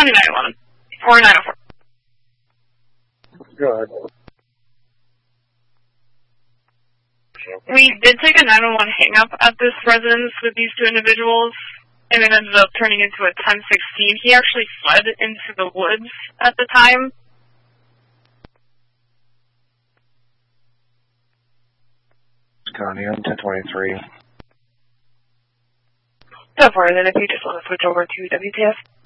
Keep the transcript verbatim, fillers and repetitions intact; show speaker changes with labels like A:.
A: do nine one one. Or nine oh four.
B: Go ahead.
A: We did take a nine one one hang-up at this residence with these two individuals, and it ended up turning into a ten sixteen. He actually fled into the woods at the time.
B: County, I'm ten twenty-three.
A: Go for it, and if you just want to switch over to W T F.